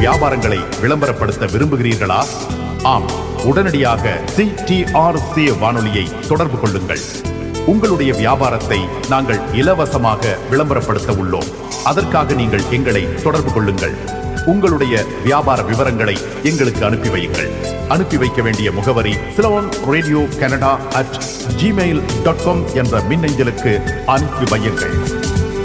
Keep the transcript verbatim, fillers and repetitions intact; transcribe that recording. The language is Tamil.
வியாபாரங்களை விளம்பரப்படுத்த விரும்புகிறீர்களா? ஆம், உடனடியாக சி டி ஆர் சி வானொலியை தொடர்பு கொள்ளுங்கள். உங்களுடைய வியாபாரத்தை நாங்கள் இலவசமாக விளம்பரப்படுத்த உள்ளோம். அதற்காக நீங்கள் எங்களை தொடர்பு கொள்ளுங்கள். உங்களுடைய வியாபார விவரங்களை எங்களுக்கு அனுப்பி வையுங்கள். அனுப்பி வைக்க வேண்டிய முகவரி Ceylon radio Canada at Gmail dot com என்ற மின்னஞ்சலுக்கு அனுப்பி வையுங்கள்.